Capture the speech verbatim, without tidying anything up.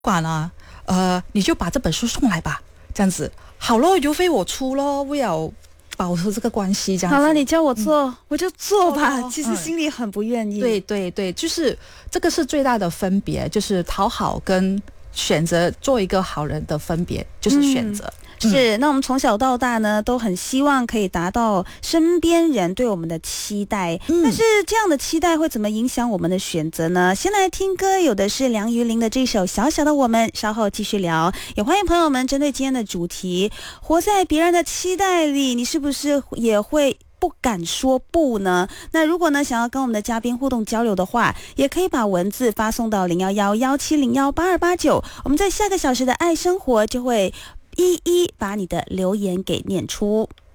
管啊，呃，你就把这本书送来吧，这样子好咯，邮费我出咯，为了保持这个关系，这样子。 好了，你叫我做、嗯、我就做吧， 做其实心里很不愿意、 嗯、对对对，就是这个是最大的分别，就是讨好跟选择做一个好人的分别，就是选择、 嗯、是。那我们从小到大呢都很希望可以达到身边人对我们的期待、嗯、但是这样的期待会怎么影响我们的选择呢？先来听歌，有的是梁于玲的这首小小的我们，稍后继续聊。也欢迎朋友们针对今天的主题，活在别人的期待里，你是不是也会不敢说不呢？那如果呢想要跟我们的嘉宾互动交流的话，也可以把文字发送到零一一一七零一八二八九，我们在下个小时的爱生活就会一一把你的留言给念出。